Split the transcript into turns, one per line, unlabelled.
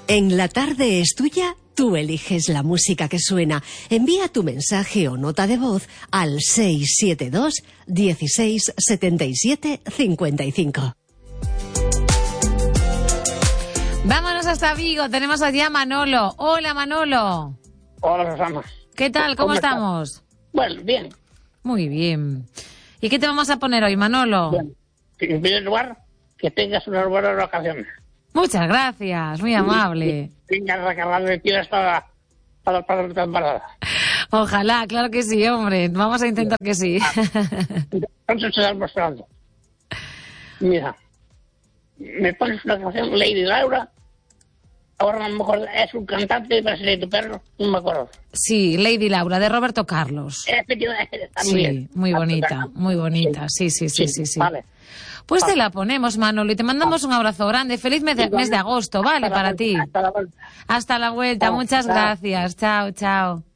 En La Tarde es Tuya, tú eliges la música que suena. Envía tu mensaje o nota de voz al 672 16 77 55.
Vámonos hasta Vigo, tenemos allí a Manolo. Hola, Manolo.
Hola, Susana.
¿Qué tal? ¿Cómo estamos?
Bueno, bien.
Muy bien. ¿Y qué te vamos a poner hoy, Manolo?
Bueno, en primer lugar, que tengas unas buenas vacaciones.
Muchas gracias, muy amable.
Tengas la carrera de tira para la temporada.
Ojalá, claro que sí, hombre. Vamos a intentar que sí.
Entonces te estás mostrando. Mira, me pones una canción, Lady Laura. Ahora a lo mejor es un cantante para ser tu perro, no me acuerdo.
Sí, Lady Laura, de Roberto Carlos.
Sí,
muy bonita, muy bonita. Sí.
Vale.
Pues te la ponemos, Manolo, y te mandamos un abrazo grande. Feliz mes de agosto, ¿vale? Para ti.
Hasta la vuelta.
Hasta la vuelta. Muchas gracias. Chao, chao.